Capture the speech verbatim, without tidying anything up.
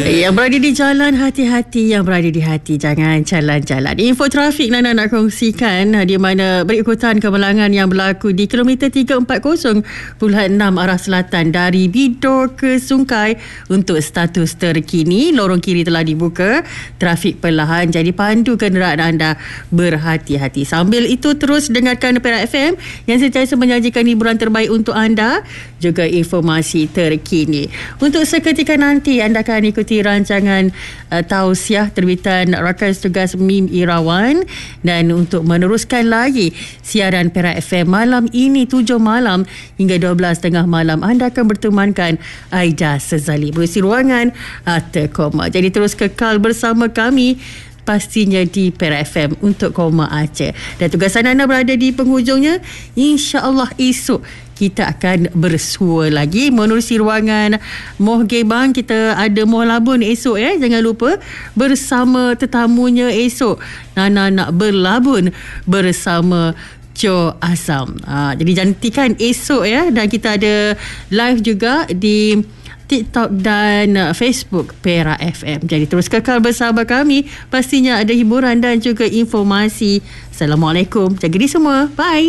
Yang berada di jalan, hati-hati. Yang berada di hati, jangan jalan-jalan. Info trafik Nana nak kongsikan, di mana berikutan kemalangan yang berlaku di kilometer tiga empat kosong puluhan enam arah selatan dari Bidor ke Sungkai. Untuk status terkini, lorong kiri telah dibuka, trafik perlahan, jadi pandu kenderaan anda berhati-hati. Sambil itu terus dengarkan Perak F M yang sentiasa menyajikan hiburan terbaik untuk anda, juga informasi terkini. Untuk seketika nanti anda akan ikuti rancangan uh, tausiah terbitan Rakan Tugas Mim Irawan, dan untuk meneruskan lagi siaran Perak F M malam ini tujuh malam hingga dua belas tiga puluh malam, anda akan bertemankan Aida Sezali berisi ruangan Atau Koma. Jadi terus kekal bersama kami pastinya di Perak F M untuk Koma Aceh. Dan tugasan anda berada di penghujungnya. InsyaAllah esok kita akan bersua lagi menerusi ruangan Moh Gebang. Kita ada Moh Labun esok ya. Jangan lupa bersama tetamunya esok. Nana nak berlabun bersama Cho Asam. Ha, jadi jantikan esok ya. Dan kita ada live juga di TikTok dan Facebook Perak F M. Jadi terus kekal bersama kami. Pastinya ada hiburan dan juga informasi. Assalamualaikum. Jaga diri semua. Bye.